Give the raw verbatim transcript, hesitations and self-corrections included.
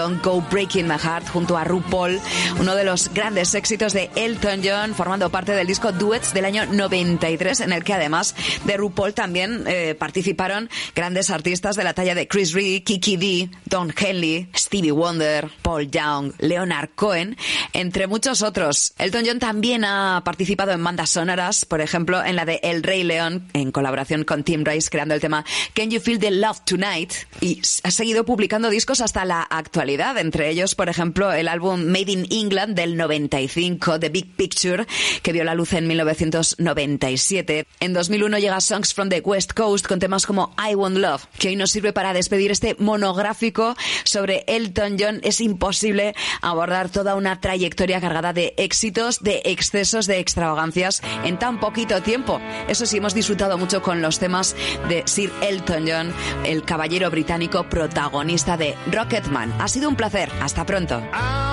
Don't Go Breaking My Heart junto a RuPaul, uno de los grandes éxitos de Elton John, formando parte del disco Duets del año noventa y tres, en el que además de RuPaul también eh, participaron grandes artistas de la talla de Chris Rea, Kiki Dee, Don Henley, Stevie Wonder, Paul Young, Leonard Cohen, entre muchos otros. Elton John también ha participado en bandas sonoras, por ejemplo en la de El Rey León, en colaboración con Tim Rice, creando el tema Can You Feel the Love Tonight, y ha seguido publicando discos hasta la actualidad, entre ellos, por ejemplo, el álbum Made in England del noventa y cinco, The Big Picture, que vio la luz en mil novecientos noventa y siete. En dos mil uno llega Songs from the West Coast con temas como I Want Love, que hoy nos sirve para despedir este monográfico sobre Elton John. Es imposible abordar toda una trayectoria cargada de éxitos, de excesos, de extravagancias en tan poquito tiempo. Eso sí, hemos disfrutado mucho con los temas de Sir Elton John, el caballero británico protagonista de Rocketman. Ha sido un placer. Hasta pronto.